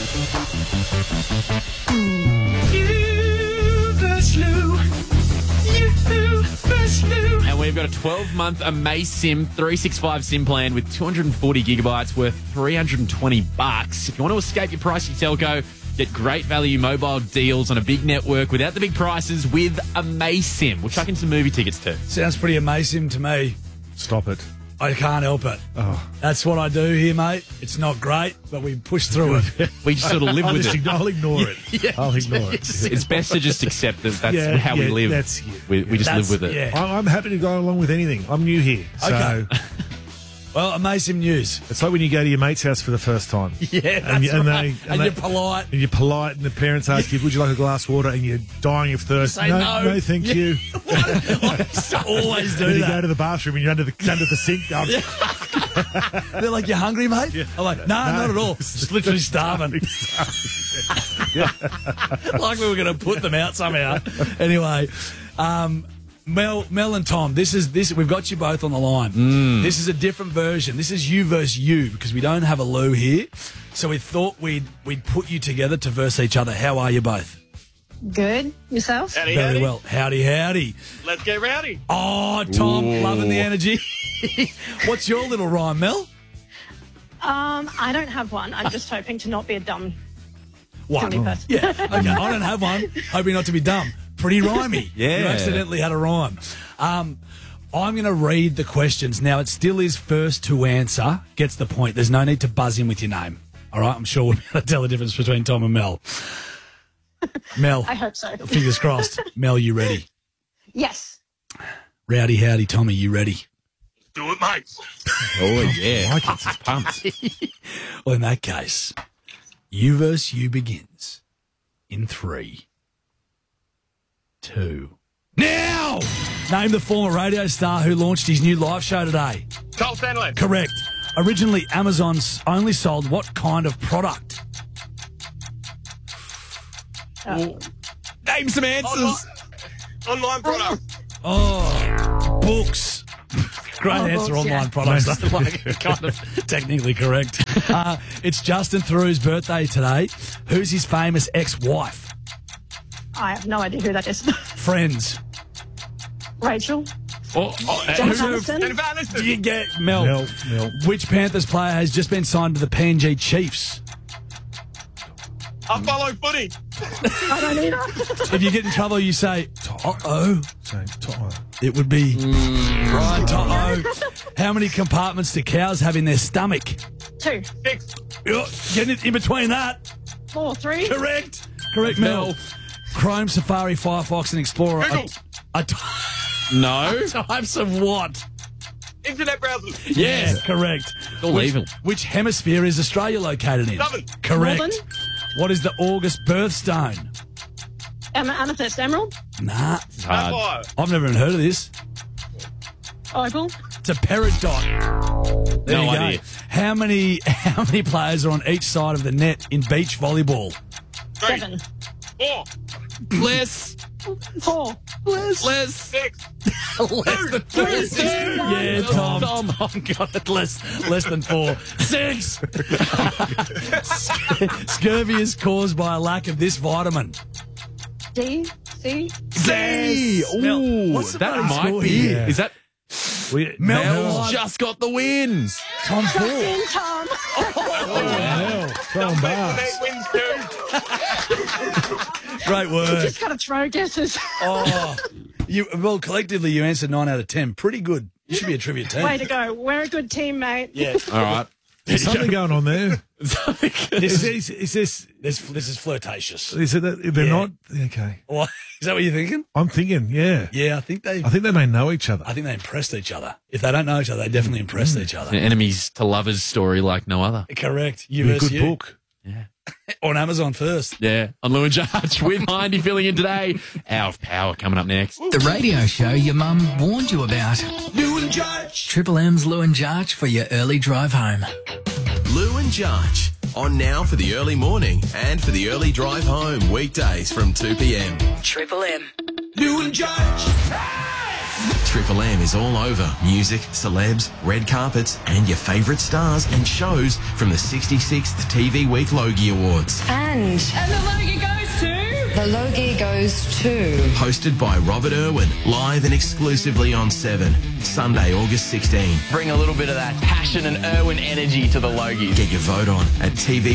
You versus Lou. You versus Lou. And we've got a 12-month AmazeSim 365 SIM plan with 240 gigabytes worth $320. If you want to escape your pricey telco, get great value mobile deals on a big network without the big prices with AmazeSim. We'll chuck in some movie tickets too. Sounds pretty amazing to me. Stop it. I can't help it. Oh. That's what I do here, mate. It's not great, but we push through it. We just sort of live with it. I'll ignore it. Yeah, I'll ignore it. It's best to just accept that that's how we live. We just live with it. Yeah. I'm happy to go along with anything. I'm new here. So Okay. Well, amazing news. it's like when you go to your mate's house for the first time. Yeah, And that's right. And you're polite. And you're polite, and the parents ask you, would you like a glass of water? And you're dying of thirst. Say no. No, thank Yeah. you. I used to always do Then you that. go to the bathroom and you're under the sink. Going, They're like, you hungry, mate? Yeah. I'm like, no, not at all. Just literally starving. Like we were going to put them out somehow. Anyway, Mel and Tom, this. We've got you both on the line. This is a different version. This is you versus you because we don't have a Lou here. So we thought we'd put you together to verse each other. How are you both? Good. Yourself? Howdy, Very howdy. well. Howdy. Let's get rowdy. Oh, Tom, Ooh. loving the energy. What's your little rhyme, Mel? I don't have one. I'm just hoping to not be a dumb One. silly person. Yeah. Okay, I don't have one. Hoping not to be dumb. Pretty rhymey. Yeah. You accidentally had a rhyme. I'm going to read the questions. Now, it still is first to answer. Gets the point. There's no need to buzz in with your name. All right? I'm sure we'll be able to tell the difference between Tom and Mel. Mel. I hope so. Fingers crossed. Mel, you ready? Yes. Rowdy, howdy, Tommy, you ready? Do it, mate. Oh, yeah. Pumped. Well, in that case, you versus you begins in 3, 2. Now! Name the former radio star who launched his new live show today. Carl Stanley. Correct. Originally, Amazon's only sold what kind of product? Name some answers. Online product. Oh, books. Great answer, online products. Like, kind of technically correct. It's Justin Theroux's birthday today. Who's his famous ex-wife? I have no idea who that is. Friends. Rachel. Jennifer Aniston. Do you get Mel? Mel. Which Panthers player has just been signed to the PNG Chiefs? I follow footy. I don't either. If you get in trouble, you say, "Uh-oh." Say Toto. It would be Brian Toto. How many compartments do cows have in their stomach? 2. 6. Getting it in between that. 4, 3. Correct, Mel. Chrome, Safari, Firefox, and Explorer. No. Types of what? Internet browsers. Yeah, correct. All evil. Which hemisphere is Australia located in? Southern. Correct. Northern. What is the August birthstone? Amethyst, emerald. Nah. Sapphire. I've never even heard of this. Opal. It's a peridot. There No you idea. go. How many players are on each side of the net in beach volleyball? 3. 7. 4. Less. 4. Less. 6. Less than 4. Yeah, Tom got it. Less than 4. 6. Scurvy is caused by a lack of this vitamin. D. C. C. Ooh, what's the that bloody might score be. here? Is that Mel's Mel. just got the wins? Tom 4. In Tom. Mel. Tom Barnes. Wins too. Great You work. just got to throw guesses. Collectively, you answered 9 out of 10. Pretty good. You should be a trivia team. Way to go. We're a good team, mate. Yeah. All right. There's something going on there. This is flirtatious. Is it that they're not? Okay. What? Is that what you're thinking? I'm thinking, yeah. Yeah, I think they may know each other. I think they impressed each other. If they don't know each other, they definitely impressed each other. An enemies to lovers story like no other. Correct. You Be a versus good you. book. Yeah. On Amazon first. Yeah. On Lou and Judge with Hindy filling in today. Hour of Power coming up next. The radio show your mum warned you about. Lou and Judge. Triple M's Lou and Jarch for your early drive home. Lou and Jarch, on now for the early morning and for the early drive home, weekdays from 2 p.m. Triple M. Lou and Judge. Triple M is all over music, celebs, red carpets, and your favourite stars and shows from the 66th TV Week Logie Awards. And the Logie goes to... the Logie goes to... Hosted by Robert Irwin, live and exclusively on 7, Sunday, August 16. Bring a little bit of that passion and Irwin energy to the Logies. Get your vote on at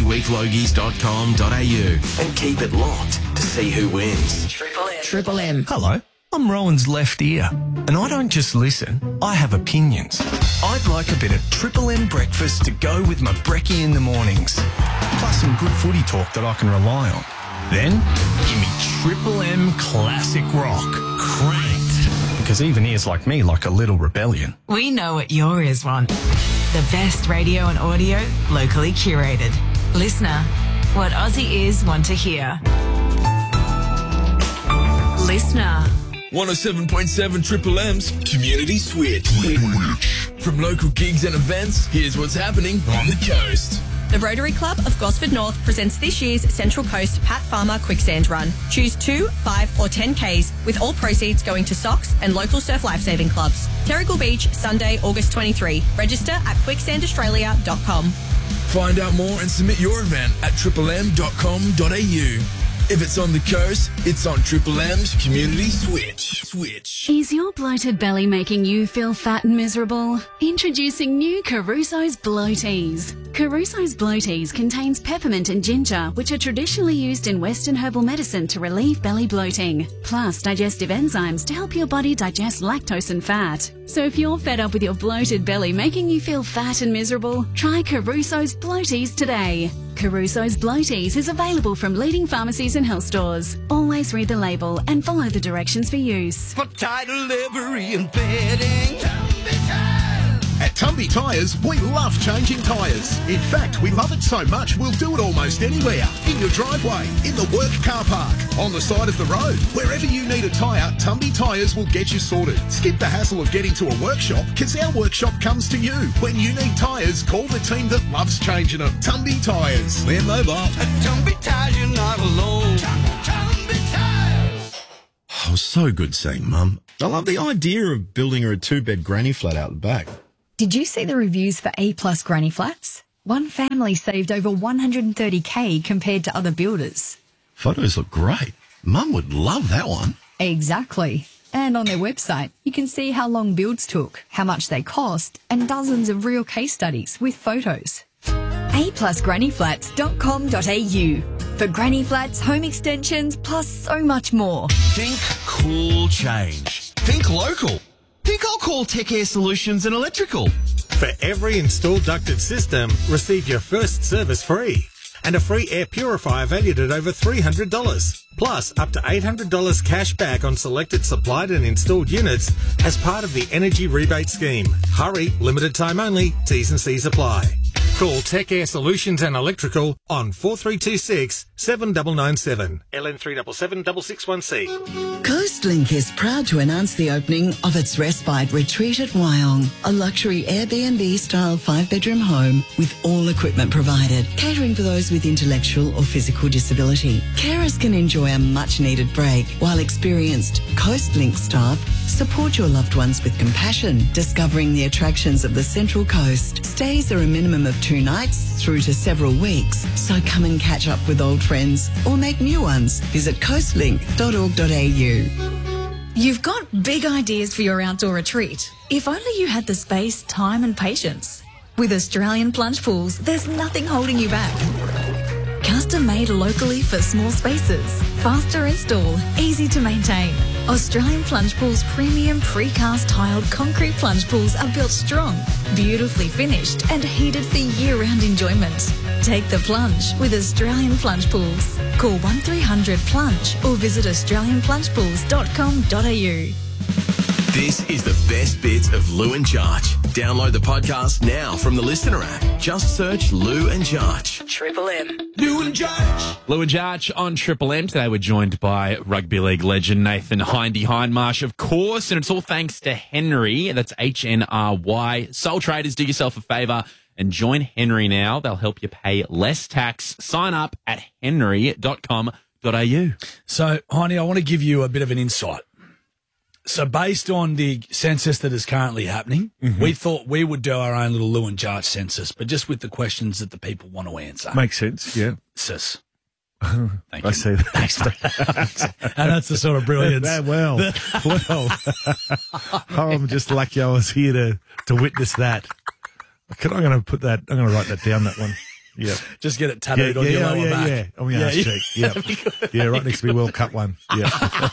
tvweeklogies.com.au and keep it locked to see who wins. Triple M. Hello, I'm Rowan's left ear, and I don't just listen, I have opinions. I'd like a bit of Triple M breakfast to go with my brekkie in the mornings, plus some good footy talk that I can rely on. Then, give me Triple M classic rock, cranked, because even ears like me like a little rebellion. We know what your ears want. The best radio and audio, locally curated. Listener, what Aussie ears want to hear. Listener. 107.7 Triple M's Community Switch. From local gigs and events, here's what's happening on the coast. The Rotary Club of Gosford North presents this year's Central Coast Pat Farmer Quicksand Run. Choose 2, 5 or 10 Ks, with all proceeds going to socks and local surf lifesaving clubs. Terrigal Beach, Sunday, August 23. Register at quicksandaustralia.com. Find out more and submit your event at triplem.com.au. If it's on the coast, it's on Triple M's Community Switch. Is your bloated belly making you feel fat and miserable? Introducing new Caruso's Bloaties. Caruso's Bloaties contains peppermint and ginger, which are traditionally used in Western herbal medicine to relieve belly bloating, plus digestive enzymes to help your body digest lactose and fat. So if you're fed up with your bloated belly making you feel fat and miserable, try Caruso's Bloaties today. Caruso's Bloaties is available from leading pharmacies and health stores. Always read the label and follow the directions for use. For title delivery and fitting. At Tumby Tyres, we love changing tyres. In fact, we love it so much, we'll do it almost anywhere. In your driveway, in the work car park, on the side of the road. Wherever you need a tyre, Tumby Tyres will get you sorted. Skip the hassle of getting to a workshop, because our workshop comes to you. When you need tyres, call the team that loves changing them. Tumby Tyres. We're mobile. At Tumby Tyres, you're not alone. Tumby Tyres. Oh, so good seeing Mum. I love the idea of building her a 2-bed granny flat out the back. Did you see the reviews for A-plus granny flats? One family saved over $130K compared to other builders. Photos look great. Mum would love that one. Exactly. And on their website, you can see how long builds took, how much they cost, and dozens of real case studies with photos. aplusgrannyflats.com.au for granny flats, home extensions, plus so much more. Think cool change. Think local. Think I'll call Tech Air Solutions and Electrical. For every installed ducted system, receive your first service free and a free air purifier valued at over $300. Plus, up to $800 cash back on selected supplied and installed units as part of the Energy Rebate Scheme. Hurry, limited time only, T's and C's apply. Call Tech Air Solutions and Electrical on 4326 7997 LN377 661C. Coastlink is proud to announce the opening of its Respite Retreat at Wyong, a luxury Airbnb-style 5-bedroom home with all equipment provided, catering for those with intellectual or physical disability. Carers can enjoy a much-needed break, while experienced Coastlink staff support your loved ones with compassion, discovering the attractions of the Central Coast. Stays are a minimum of 2 nights through to several weeks, so come and catch up with old friends or make new ones. Visit coastlink.org.au. You've got big ideas for your outdoor retreat. If only you had the space, time and patience. With Australian Plunge Pools, there's nothing holding you back. Custom made locally for small spaces, fast to install, easy to maintain. Australian Plunge Pools premium precast tiled concrete plunge pools are built strong, beautifully finished and heated for year-round enjoyment. Take the plunge with Australian Plunge Pools. Call 1300 Plunge or visit australianplungepools.com.au. This is the best bits of Lou and Jarch. Download the podcast now from the Listener app. Just search Lou and Jarch. Triple M. Lou and Jarch. Lou and Jarch on Triple M. Today we're joined by rugby league legend Nathan Hindmarsh, of course, and it's all thanks to Henry. That's HNRY. Sole traders, do yourself a favour and join Henry now. They'll help you pay less tax. Sign up at henry.com.au. So, Hindy, I want to give you a bit of an insight. So based on the census that is currently happening, we thought we would do our own little Lou and Jarch census, but just with the questions that the people want to answer. Makes sense, yeah. Sis. Thank you. I see that. Thanks, mate. And that's the sort of brilliance. Well, I'm just lucky I was here to witness that. I'm going to write that down, that one. Yeah. Just get it tattooed on your lower back. Yeah, on my ass cheek. Yeah. Yeah, right next to my World Cup one. Yeah.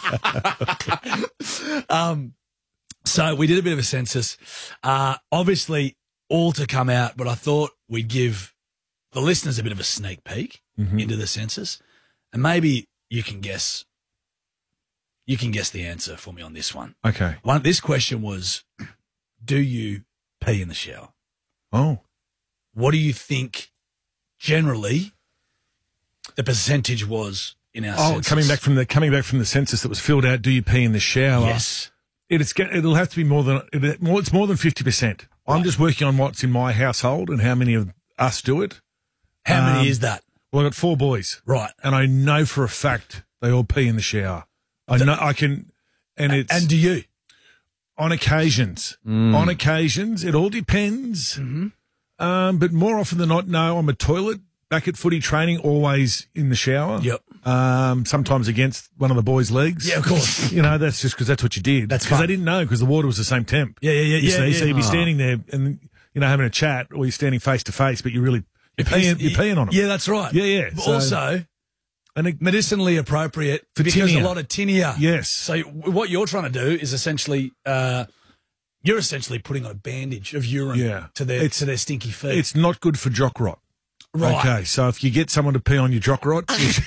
So we did a bit of a census. Obviously, all to come out, but I thought we'd give the listeners a bit of a sneak peek into the census. And maybe you can guess the answer for me on this one. Okay. This question was, do you pee in the shower? Oh. What do you think generally the percentage was in our census? coming back from the census that was filled out, do you pee in the shower? Yes. It'll have to be more than 50%. I'm just working on what's in my household and how many of us do it. How many is that? Well, I've got 4 boys. Right. And I know for a fact they all pee in the shower. And do you? On occasions. On occasions. It all depends. But more often than not, no, I'm a toilet. Back at footy training, always in the shower. Yep. Sometimes against one of the boys' legs. Yeah, of course. That's just because that's what you did. That's because fun. I didn't know because the water was the same temp. Yeah. So you'd be standing there and having a chat, or you're standing face to face, but you're peeing on them. Yeah, that's right. Yeah. But also, medicinally appropriate for because tinea. a lot of tinea. Yes. So what you're trying to do is essentially, you're essentially putting on a bandage of urine to their stinky feet. It's not good for jock rot. Right. Okay, so if you get someone to pee on your jock rot,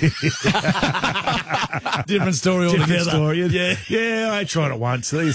different story altogether. Different story. Yeah, I tried it once. Got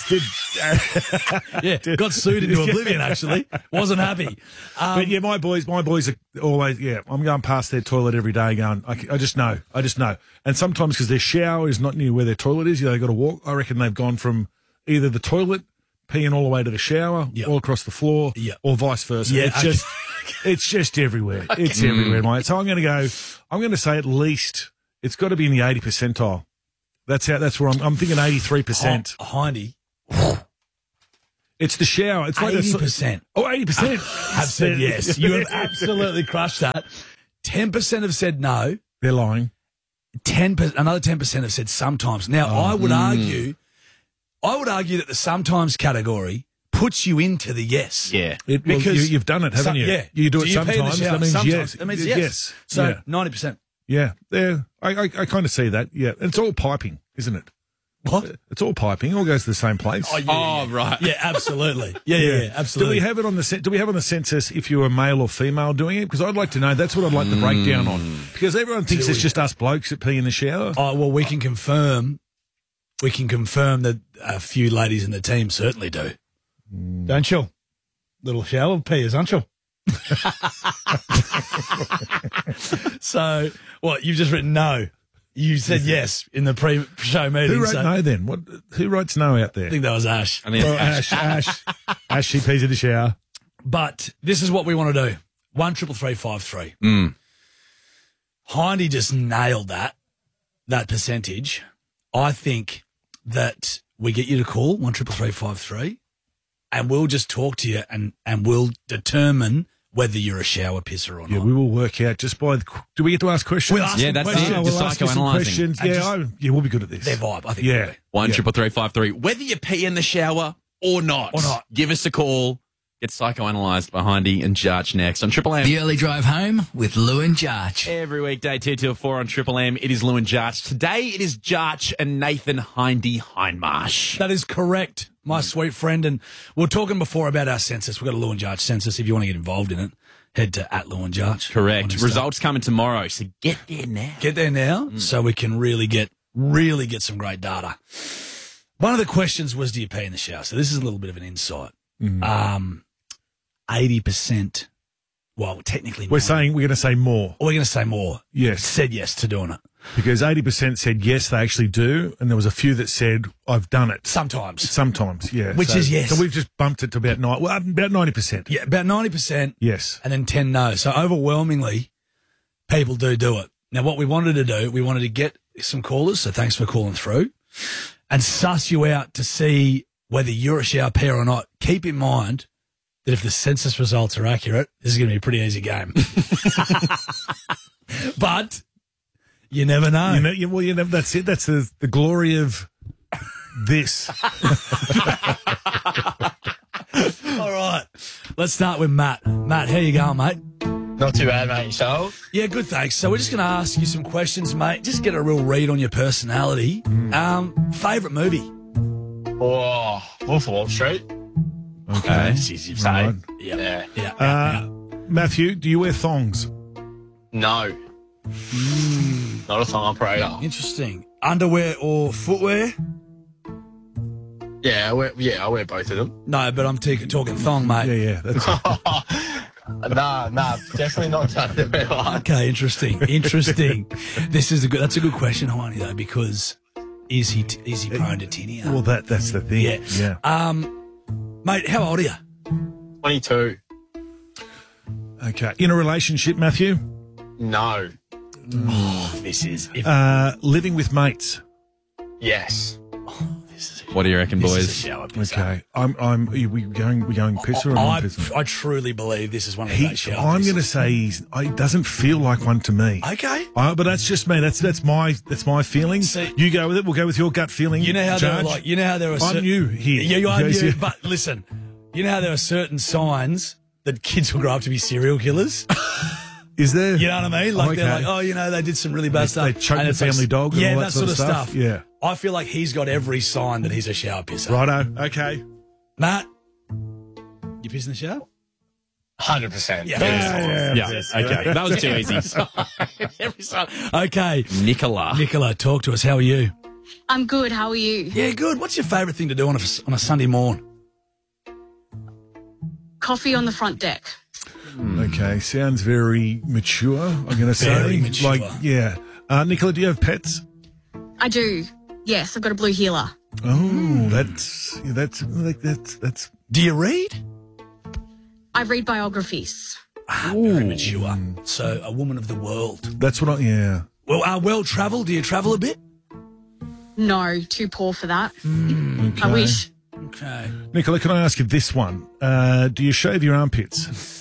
sued into oblivion. Actually, wasn't happy. But yeah, my boys are always. Yeah, I'm going past their toilet every day. Going, I just know. And sometimes because their shower is not near where their toilet is, they've got to walk. I reckon they've gone from either the toilet, peeing all the way to the shower, all across the floor, or vice versa. Yeah, it's just everywhere. Okay. It's everywhere, mate. So I'm going to say at least it's got to be in the 80th percentile That's where I'm thinking 83%. Hindy. It's the shower. It's like 80%. Oh, 80% have said yes. You have absolutely crushed that. 10% have said no. They're lying. Another 10% have said sometimes. Now, I would argue that the sometimes category puts you into the yes. Yeah. Because you've done it, haven't you? Yeah. You do it you pee in the sometimes. shower? That means Sometimes. yes. That means yes. So yeah. 90%. Yeah. I kind of see that. Yeah. And it's all piping, isn't it? What? It's all piping. It all goes to the same place. Oh, yeah, right. Yeah, absolutely. Yeah, absolutely. Do we have it on the census if you were male or female doing it? Because I'd like to know. That's what I'd like the breakdown on. Because everyone thinks it's just us blokes that pee in the shower. Oh, well, we can confirm that a few ladies in the team certainly do. Don't you? Little shower peers, aren't you? So, what? You've just written no. You said yes in the pre-show meeting. Who wrote no then? Who writes no out there? I think that was Ash. Ash, she pees in the shower. But this is what we want to do. 1-333-553. Hindy just nailed that percentage. I think that we get you to call 1-333-553 and we'll just talk to you and we'll determine whether you're a shower pisser or not. Yeah, we will work out just by do we get to ask questions? We'll ask that's questions. it. Just ask you some questions. Yeah, we'll be good at this. Their vibe, I think. Yeah. 1-333-553. Whether you pee in the shower or not. Give us a call. Get psychoanalyzed by Hindy and Jarch next on Triple M. The early drive home with Lou and Jarch. Every weekday, 2 till 4 on Triple M. It is Lou and Jarch. Today, it is Jarch and Nathan Hindy Hindmarsh. That is correct, my sweet friend. And we were talking before about our census. We've got a Lou and Jarch census. If you want to get involved in it, head to @Lou and Jarch. Correct. Results coming tomorrow, so get there now. Get there now so we can really get some great data. One of the questions was, do you pee in the shower? So this is a little bit of an insight. 80%, well, technically we're going to say more. We're going to say more. Yes. Said yes to doing it. Because 80% said yes, they actually do, and there was a few that said, I've done it. Sometimes, yeah. Which is yes. So we've just bumped it to about 90%. Yeah, about 90%. Yes. And then 10 no. So overwhelmingly, people do it. Now, what we wanted to do, we wanted to get some callers, so thanks for calling through, and suss you out to see whether you're a shower peer or not. Keep in mind that if the census results are accurate, this is going to be a pretty easy game. But you never know. That's it. That's the glory of this. All right. Let's start with Matt. Matt, how you going, mate? Not too bad, mate. Yourself? Yeah, good, thanks. So we're just going to ask you some questions, mate. Just get a real read on your personality. Favourite movie? Oh, Wolf of Wall Street. Okay. It's easy to say. Right. Yeah. Matthew, do you wear thongs? No. Not a thong operator. Interesting. Underwear or footwear? Yeah, I wear both of them. No, but I'm talking thong, mate. Yeah. That's Nah, definitely not underwear. Okay, interesting. That's a good question, Hindy, though, because is he prone to tinea? Well, that's the thing. Yeah. Mate, how old are you? 22. Okay. In a relationship, Matthew? No. This is... living with mates? Yes. What do you reckon, boys? This is a shower pisser. Okay. We going pisser or non-pisser? I truly believe this is one of those shower I'm going to pissers. say he doesn't feel like one to me. Okay. But that's just me. That's my feeling. See, you go with it. We'll go with your gut feeling. You know how Judge. there are I'm new here. Yeah, you are new. But listen, you know how there are certain signs that kids will grow up to be serial killers. Is there? You know what I mean? Like they're like, they did some really bad stuff. They choked the family dog. And all that sort of stuff. Yeah. I feel like he's got every sign that he's a shower pisser. Righto. Okay. Matt, you piss in the shower? 100%. Yeah. Okay. That was too easy. Every sign. Okay. Nicola, talk to us. How are you? I'm good. How are you? Yeah, good. What's your favourite thing to do on a Sunday morn? Coffee on the front deck. Okay. Sounds very mature, I'm going to say. Very mature. Nicola, do you have pets? I do. Yes, I've got a blue heeler. Oh, that's. Do you read? I read biographies. Very mature. So, a woman of the world. That's what Well, well-travelled. Do you travel a bit? No, too poor for that. Okay. I wish. Okay. Nicola, can I ask you this one? Do you shave your armpits?